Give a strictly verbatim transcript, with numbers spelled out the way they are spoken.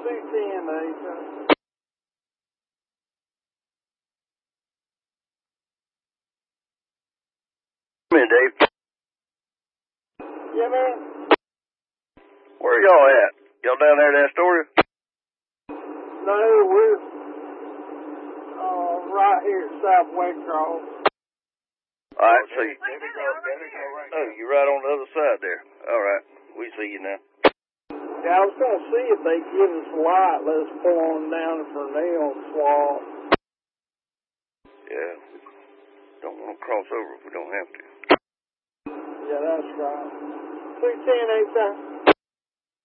two ten, eight. Come in, Dave. Yeah, man. Where y'all at? Y'all down there at Astoria? No, we're uh, right here at South Waycross. All right, see you. Oh, you're right on the other side there. All right, we see you now. Yeah, I was going to see if they give us light. Let us pull on down for an nail swab. Yeah, don't want to cross over if we don't have to. Yeah, that's right. two ten, eight.